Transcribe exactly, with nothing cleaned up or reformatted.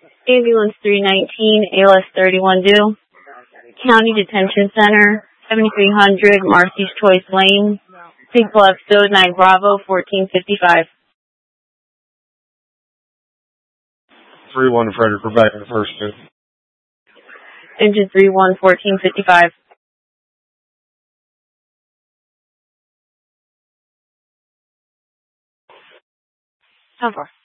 Ambulance three nineteen, A L S thirty-one due. County Detention Center, seventy-three hundred Marcy's Choice Lane. People episode nine Bravo, fourteen fifty-five. three one Frederick, we're back in the first two. Engine three one, fourteen fifty-five. How far?